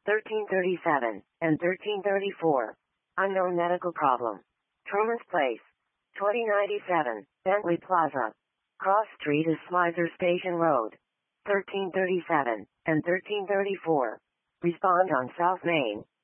1337, and 1334. Unknown medical problem. Truman's Place. 2097, Bentley Plaza. Cross Street is Slizer Station Road. 1337, and 1334. Respond on South Main.